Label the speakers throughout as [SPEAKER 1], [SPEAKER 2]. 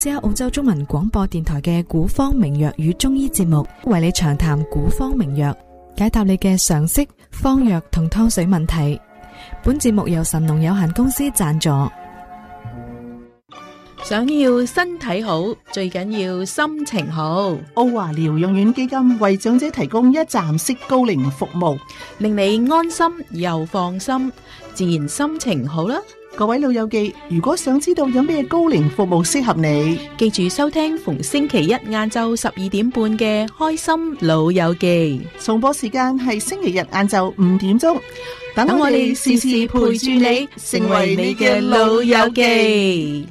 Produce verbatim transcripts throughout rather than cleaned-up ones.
[SPEAKER 1] 加澳洲中文廣播電台嘅古方名藥與中醫節目，為你長談古方名藥，解答你嘅常識、方藥同湯水問題。本節目由神農有限公司贊助。
[SPEAKER 2] 想要身體好，最緊要心情好。
[SPEAKER 3] 澳華療養院基金為長者提供一站式高齡服務，
[SPEAKER 2] 令你安心又放心，自然心情好啦。
[SPEAKER 3] 各位老友記，如果想知道有咩高齡服務適合你，
[SPEAKER 2] 記住收聽逢星期一晏晝十二點半嘅開心老友記，
[SPEAKER 3] 重播時間係星期日晏晝五點鐘。等我哋時時陪住你，成為你嘅老友記。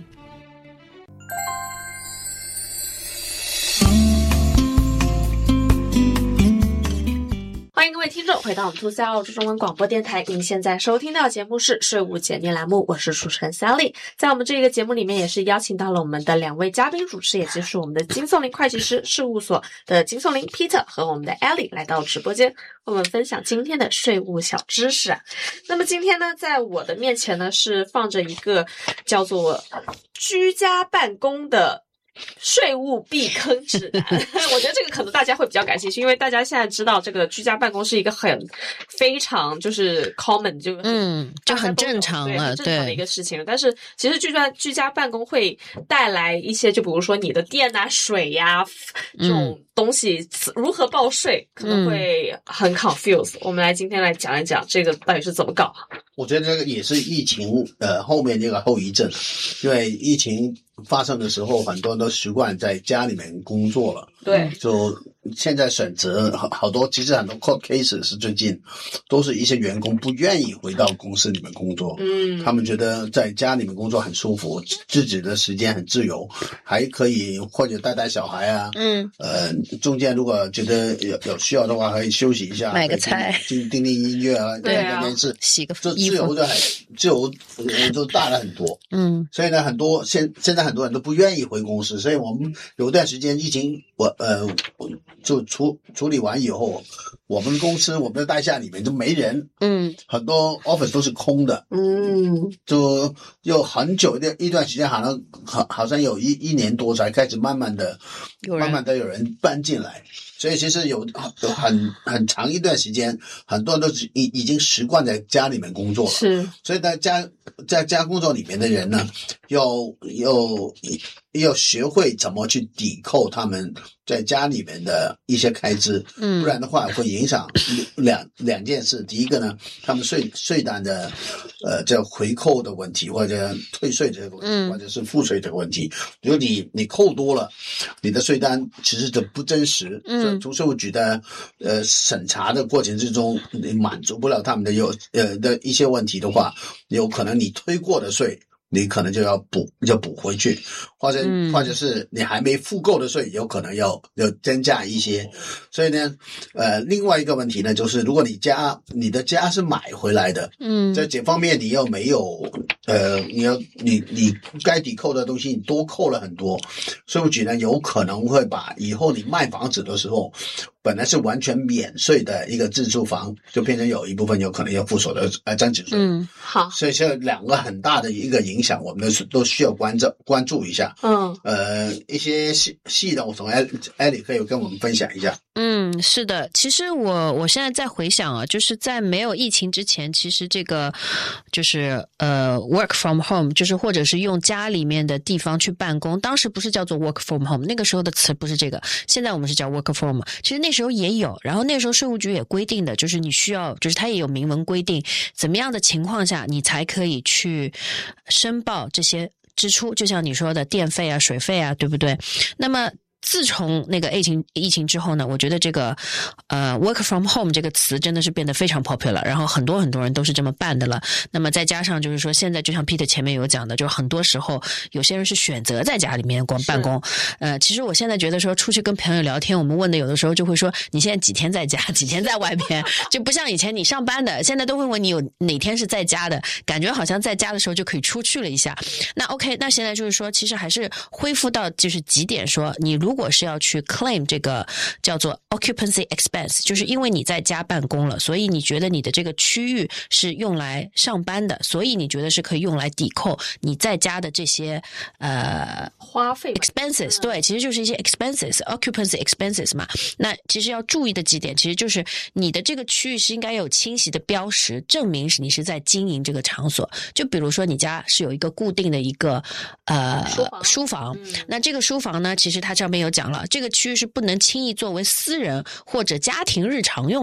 [SPEAKER 4] 欢迎各位听众回到我们兔 C 澳洲中文广播电台，您现在收听到的节目是税务简念栏目，我是主持人 Sally。 在我们这个节目里面也是邀请到了我们的两位嘉宾主持，也就是我们的金颂林会计师事务所的金颂林 Peter 和我们的 Ellie 来到直播间，我们分享今天的税务小知识啊。那么今天呢，在我的面前呢是放着一个叫做居家办公的税务避坑指南我觉得这个可能大家会比较感兴趣，因为大家现在知道这个居家办公是一个很非常就是 common 就
[SPEAKER 5] 嗯就很正常了，
[SPEAKER 4] 对，很正常的一个事情。但是其实居家居家办公会带来一些，就比如说你的电啊、水呀、啊、这种东西如何报税，可能会很 confuse、嗯。我们来今天来讲一讲这个到底是怎么搞。
[SPEAKER 6] 我觉得这个也是疫情呃后面这个后遗症，因为疫情发生的时候，很多人都习惯在家里面工作了。
[SPEAKER 4] 对，
[SPEAKER 6] 就现在选择好多，其实很多 court cases 是最近都是一些员工不愿意回到公司里面工作，嗯，他们觉得在家里面工作很舒服，自己的时间很自由，还可以或者带带小孩啊，嗯，呃，中间如果觉得有有需要的话，可以休息一下，
[SPEAKER 5] 买个菜，
[SPEAKER 6] 听听听音乐啊，
[SPEAKER 5] 对啊，
[SPEAKER 6] 电视，
[SPEAKER 5] 洗个
[SPEAKER 6] 就自由就很自由就大了很多，嗯，所以呢，很多现现在很多人都不愿意回公司，所以我们有段时间疫情我。呃，就处处理完以后，我们公司我们的大厦里面就没人，嗯，很多 office 都是空的，嗯，就有很久的一段时间，好像好好像有一一年多才开始慢慢的，慢慢的有人搬进来。所以其实有有很很长一段时间，很多人都已已经习惯在家里面工作了。是，所以在家在家工作里面的人呢，要要要学会怎么去抵扣他们在家里面的一些开支，嗯，不然的话会影响两两件事。第一个呢，他们税税单的呃这回扣的问题，或者退税这个问题，嗯，或者是赋税这个问题。如果你你扣多了，你的税单其实就不真实，嗯。从税务局的呃审查的过程之中，你满足不了他们的有呃的一些问题的话，有可能你推过的税，你可能就要补就补回去，或者、嗯、或者是你还没付够的税，有可能要要增加一些。所以呢，呃，另外一个问题呢，就是如果你家你的家是买回来的，嗯，在这方面你又没有呃，你要你你该抵扣的东西你多扣了很多，税务局呢有可能会把以后你卖房子的时候，本来是完全免税的一个自住房，就变成有一部分有可能要付所得呃增值税。嗯，好，所以这两个很大的一个影响，我们都都需要关注关注一下。嗯，呃，一些细细的，我从艾艾里可以跟我们分享一下。
[SPEAKER 5] 嗯，是的，其实我我现在在回想啊，就是在没有疫情之前，其实这个就是呃 work from home， 就是或者是用家里面的地方去办公，当时不是叫做 work from home， 那个时候的词不是这个，现在我们是叫 work from home。其实那时候也有，然后那时候税务局也规定的，就是你需要，就是它也有明文规定，怎么样的情况下你才可以去申报这些支出，就像你说的电费啊、水费啊，对不对？那么自从那个疫情疫情之后呢，我觉得这个呃 work from home 这个词真的是变得非常 popular， 然后很多很多人都是这么办的了。那么再加上就是说，现在就像 Peter 前面有讲的，就是很多时候有些人是选择在家里面光办公。呃，其实我现在觉得说出去跟朋友聊天，我们问的有的时候就会说你现在几天在家，几天在外边，就不像以前你上班的，现在都会问你有哪天是在家的，感觉好像在家的时候就可以出去了一下。那 OK， 那现在就是说，其实还是恢复到就是几点说，你如如果是要去 claim 这个叫做 occupancy expense， 就是因为你在家办公了，所以你觉得你的这个区域是用来上班的，所以你觉得是可以用来抵扣你在家的这些呃
[SPEAKER 4] 花费
[SPEAKER 5] expenses， 对，其实就是一些 expenses occupancy expenses 嘛。那其实要注意的几点，其实就是你的这个区域是应该有清晰的标识，证明是你是在经营这个场所。就比如说你家是有一个固定的一个呃
[SPEAKER 4] 书房，
[SPEAKER 5] 书房
[SPEAKER 4] 嗯、
[SPEAKER 5] 那这个书房呢，其实它上面有讲了，这个区域是不能轻易作为私人或者家庭日常用